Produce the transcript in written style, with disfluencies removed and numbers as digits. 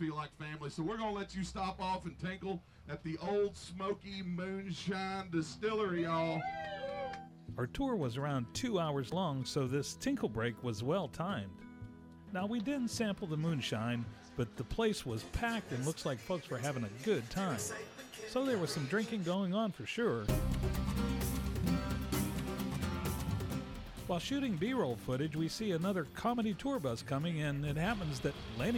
feel like family. So we're going to let you stop off and tinkle at the Old Smoky Moonshine Distillery, y'all. Our tour was around 2 hours long, so this tinkle break was well timed. Now, we didn't sample the moonshine, but the place was packed and looks like folks were having a good time. So there was some drinking going on for sure. While shooting B-roll footage, we see another comedy tour bus coming, and it happens that Lenny